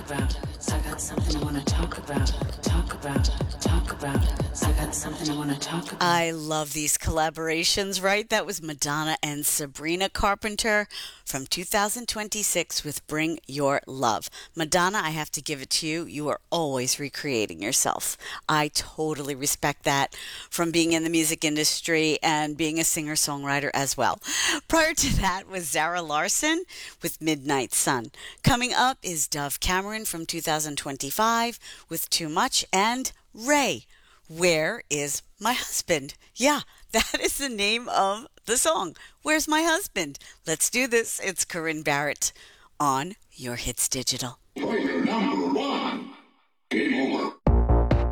about. I got something I want to talk about. Talk about. Talk about. I got something I want to talk about. I love these collaborations, right? That was Madonna and Sabrina Carpenter from 2026 with Bring Your Love. Madonna, I have to give it to you. You are always recreating yourself. I totally respect that from being in the music industry and being a singer-songwriter as well. Prior to that was Zara Larson with Midnight Sun. Coming up is Dove Cameron from 2025 with Too Much, and Ray, Where is My Husband? Yeah, that is the name of the song. Where's My Husband? Let's do this. It's Corinne Barrett on Your Hits Digital. Number